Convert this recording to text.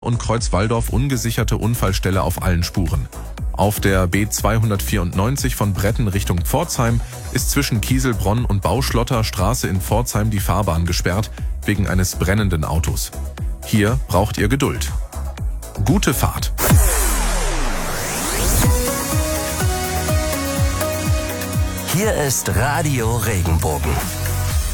und Kreuzwaldorf ungesicherte Unfallstelle auf allen Spuren. Auf der B294 von Bretten Richtung Pforzheim ist zwischen Kieselbronn und Bauschlotter Straße in Pforzheim die Fahrbahn gesperrt wegen eines brennenden Autos. Hier braucht ihr Geduld. Gute Fahrt! Hier ist Radio Regenbogen.